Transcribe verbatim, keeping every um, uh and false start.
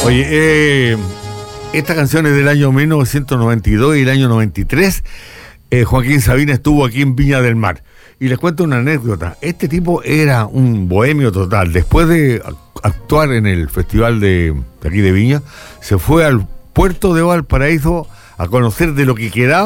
Oye, eh, esta canción es del año mil novecientos noventa y dos y el año noventa y tres. Eh, Joaquín Sabina estuvo aquí en Viña del Mar. Y les cuento una anécdota. Este tipo era un bohemio total. Después de actuar en el festival de, de aquí de Viña, se fue al puerto de Valparaíso a conocer de lo que quedaba